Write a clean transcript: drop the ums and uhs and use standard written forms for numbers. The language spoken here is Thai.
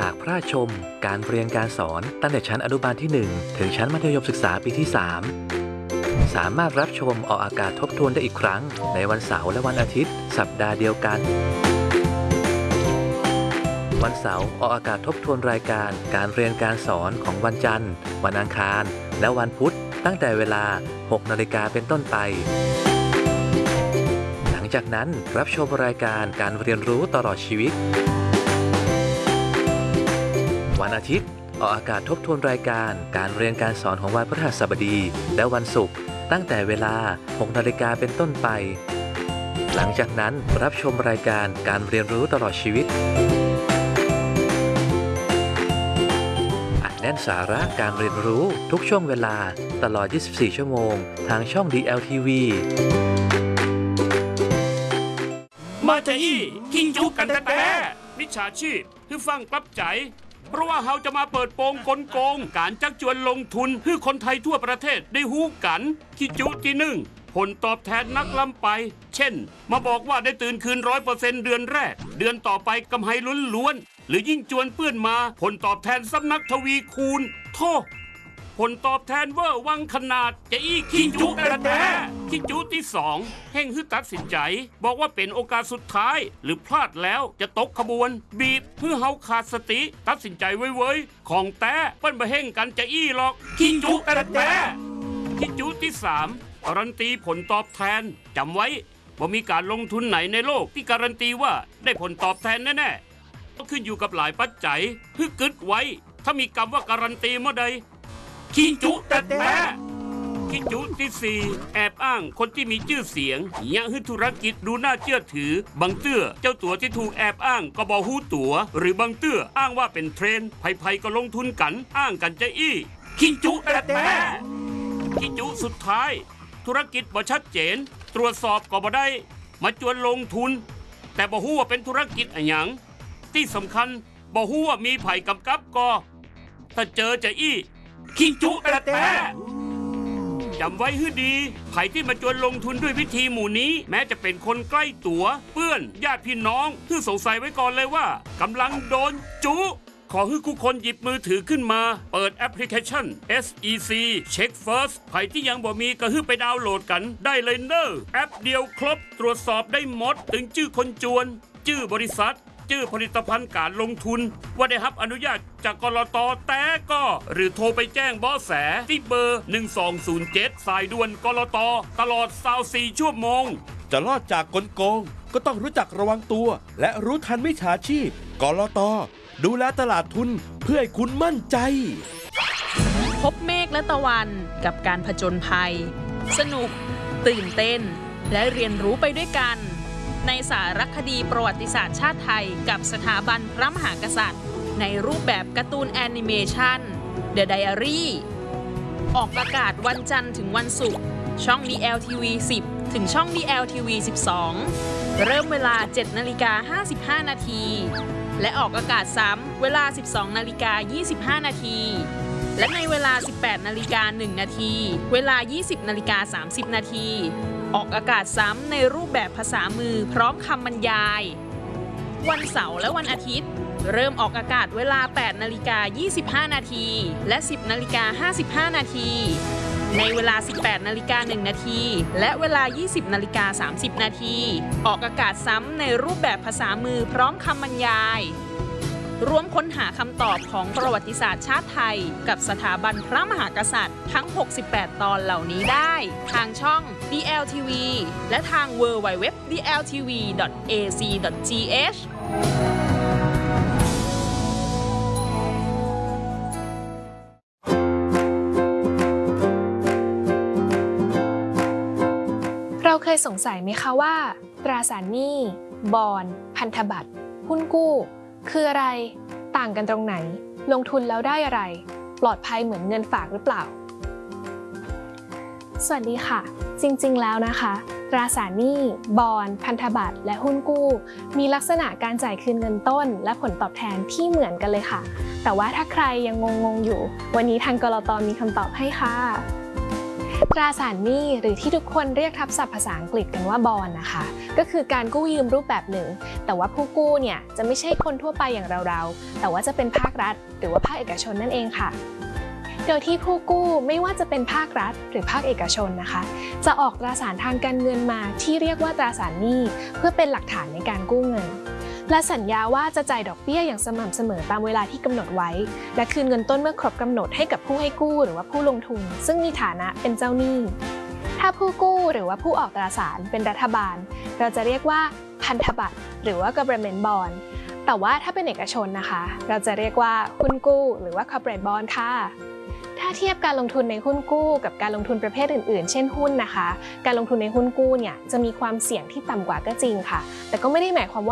หากพลาดชมการเรียนการสอนตั้งแต่ชั้นอนุบาลที่1ถึงชั้นมัธยมศึกษาปีที่3สามารถรับชมออกอากาศทบทวนได้อีกครั้งในวันเสาร์และวันอาทิตย์สัปดาห์เดียวกันวันเสาร์ออกอากาศทบทวนรายการการเรียนการสอนของวันจันทร์วันอังคารและวันพุธตั้งแต่เวลา 6 นาฬิกาเป็นต้นไปหลังจากนั้นรับชมรายการการเรียนรู้ตลอดชีวิตวันอาทิตย์ออกอากาศทบทวนรายการการเรียนการสอนของวันพฤหัสบดีและวันศุกร์ตั้งแต่เวลา 6 นาฬิกาเป็นต้นไปหลังจากนั้นรับชมรายการการเรียนรู้ตลอดชีวิตอัดแน่นสาระการเรียนรู้ทุกช่วงเวลาตลอด 24 ชั่วโมงทางช่อง DLTV มาจะอี้คิงจุกันแท้ๆมิจฉาชีพคือฟังกลับใจเพราะว่าเราจะมาเปิดโปงกลโกงการจักจวนลงทุนให้คนไทยทั่วประเทศได้ฮู้กันคิจุที่หนึ่งผลตอบแทนนักล้ำไปเช่นมาบอกว่าได้ตื่นคืน 100% เดือนแรกเดือนต่อไปกำไรล้วนๆหรือยิ่งจวนเปื้อนมาผลตอบแทนสำนักทวีคูณโทษผลตอบแทนเวอร์วังขนาดจะอี้คิจุแท้ๆคิจุที่2แห่งฮึตัดสินใจบอกว่าเป็นโอกาสสุดท้ายหรือพลาดแล้วจะตกขบวนบีบเพื่อเฮาขาดสติตัดสินใจไว้ของแต้เปิ้นบ่แห่งกันจะอี้หรอกคิจุแท้ๆคิจุที่3การันตีผลตอบแทนจำไว้ว่ามีการลงทุนไหนในโลกที่การันตีว่าได้ผลตอบแทนแน่ๆต้องขึ้นอยู่กับหลายปัจจัยเพื่อกึดไว้ถ้ามีคำว่าการันตีเมื่อใดคิจุแท้คิจุที่4แอบอ้างคนที่มีชื่อเสียงยังให้ธุรกิจดูน่าเชื่อถือบางเตื้อเจ้าตัวที่ถูกแอบอ้างก็บ่ฮู้ตัวหรือบางเตื้ออ้างว่าเป็นเทรนไผๆก็ลงทุนกันอ้างกันจะอี้คิจุแท้คิจุสุดท้ายธุรกิจบ่ชัดเจนตรวจสอบก็บ่ได้มาจวนลงทุนแต่บ่ฮู้ว่าเป็นธุรกิจอะหยังที่สำคัญบ่ฮู้ว่ามีไผกำกับก็ถ้าเจอจะอี้คิจุแท้จำไว้ให้ดีไผที่มาจวนลงทุนด้วยวิธีหมู่นี้แม้จะเป็นคนใกล้ตัวเพื่อนญาติพี่น้องคือสงสัยไว้ก่อนเลยว่ากำลังโดนจุขอให้ทุกคนหยิบมือถือขึ้นมาเปิดแอปพลิเคชัน SEC Check First ไผที่ยังบ่มีก็ให้ไปดาวน์โหลดกันได้เลยเนอะแอปเดียวครบตรวจสอบได้หมดถึงชื่อคนจวนชื่อบริษัทชื่อผลิตภัณฑ์การลงทุนว่าได้รับอนุญาตจากกลต.แต่ก็หรือโทรไปแจ้งเบาะแสที่เบอร์ 1207 สายด่วนกลต.ตลอด24 ชั่วโมงจะรอดจากกลโกงก็ต้องรู้จักระวังตัวและรู้ทันมิจฉาชีพกลต.ดูแลตลาดทุนเพื่อให้คุณมั่นใจพบเมฆและตะวันกับการผจญภัยสนุกตื่นเต้นและเรียนรู้ไปด้วยกันในสารคดีประวัติศาสตร์ชาติไทยกับสถาบันพระมหากษัตริย์ในรูปแบบการ์ตูนแอนิเมชัน The Diary ออกอากาศวันจันทร์ถึงวันศุกร์ช่อง DLTV 10 ถึงช่อง DLTV 12 เริ่มเวลา 7:55 นาทีและออกอากาศซ้ำเวลา 12:25 นาทีและในเวลา 18:01 นาทีเวลา 20:30 นาทีออกอากาศซ้ำในรูปแบบภาษามือพร้อมคำบรรยายวันเสาร์และวันอาทิตย์เริ่มออกอากาศเวลา 8:25 นาทีและ 10:55 นาทีในเวลา 18:01 นาทีและเวลา 20:30 นาทีออกอากาศซ้ำในรูปแบบภาษามือพร้อมคำบรรยายร่วมค้นหาคำตอบของประวัติศาสตร์ชาติไทยกับสถาบันพระมหากษัตริย์ทั้ง 68 ตอนเหล่านี้ได้ทางช่อง DLTV และทาง www.dltv.ac.th เราเคยสงสัยไหมคะว่าตราสารหนี้บอนด์พันธบัตรหุ้นกู้คืออะไรต่างกันตรงไหนลงทุนแล้วได้อะไรปลอดภัยเหมือนเงินฝากหรือเปล่าสวัสดีค่ะจริงๆแล้วนะคะตราสารหนี้บอนด์พันธบัตรและหุ้นกู้มีลักษณะการจ่ายคืนเงินต้นและผลตอบแทนที่เหมือนกันเลยค่ะแต่ว่าถ้าใครยังงงๆอยู่วันนี้ทางกลต.มีคำตอบให้ค่ะตราสารหนี้หรือที่ทุกคนเรียกทับศัพท์ภาษาอังกฤษกันว่าบอนด์นะคะก็คือการกู้ยืมรูปแบบหนึ่งแต่ว่าผู้กู้เนี่ยจะไม่ใช่คนทั่วไปอย่างเราๆแต่ว่าจะเป็นภาครัฐหรือว่าภาคเอกชนนั่นเองค่ะโดยที่ผู้กู้ไม่ว่าจะเป็นภาครัฐหรือภาคเอกชนนะคะจะออกตราสารทางการเงินมาที่เรียกว่าตราสารหนี้เพื่อเป็นหลักฐานในการกู้เงินและสัญญาว่าจะจ่ายดอกเบี้ยอย่างสม่ำเสมอตามเวลาที่กำหนดไว้และคืนเงินต้นเมื่อครบกำหนดให้กับผู้ให้กู้หรือว่าผู้ลงทุนซึ่งมีฐานะเป็นเจ้าหนี้ถ้าผู้กู้หรือว่าผู้ออกตราสารเป็นรัฐบาลเราจะเรียกว่าพันธบัตรหรือว่า government bond แต่ว่าถ้าเป็นเอกชนนะคะเราจะเรียกว่าหุ้นกู้หรือว่า corporate bond ค่ะถ้าเทียบการลงทุนในหุ้นกู้กับการลงทุนประเภทอื่นๆเช่นหุ้นนะคะการลงทุนในหุ้นกู้เนี่ยจะมีความเสี่ยงที่ต่ำกว่าก็จริงค่ะแต่ก็ไม่ได้หมายความว่า